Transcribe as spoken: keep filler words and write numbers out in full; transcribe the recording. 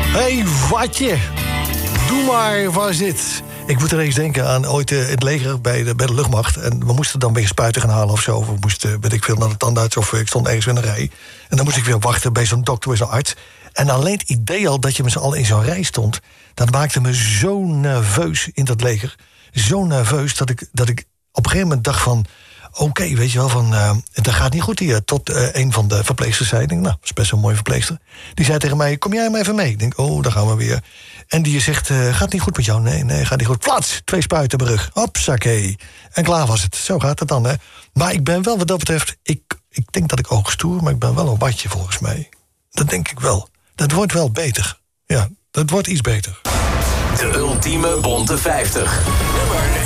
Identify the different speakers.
Speaker 1: Hey, watje. Doe maar, waar zit? Ik moet er eens denken aan ooit uh, het leger bij de, bij de luchtmacht. En we moesten dan weer spuiten gaan halen of zo. We moesten, weet ik veel, naar de tandarts of ik stond ergens in een rij. En dan moest ik weer wachten bij zo'n dokter, bij zo'n arts. En alleen het idee al dat je met z'n allen in zo'n rij stond... dat maakte me zo nerveus in dat leger. Zo nerveus dat ik, dat ik op een gegeven moment dacht van... oké, okay, weet je wel, van, uh, dat gaat niet goed hier. Tot uh, een van de verpleegsters zei, ik denk, nou, dat is best een mooie verpleegster. Die zei tegen mij, kom jij maar even mee? Ik denk, oh, daar gaan we weer. En die zegt, uh, gaat niet goed met jou? Nee, nee, gaat niet goed. Plats, twee spuiten in mijn rug. Hopsakee. En klaar was het. Zo gaat het dan, hè. Maar ik ben wel, wat dat betreft, ik, ik denk dat ik ook stoer... maar ik ben wel een watje, volgens mij. Dat denk ik wel. Dat wordt wel beter. Ja, dat wordt iets beter.
Speaker 2: De ultieme bonte vijftig. Nummer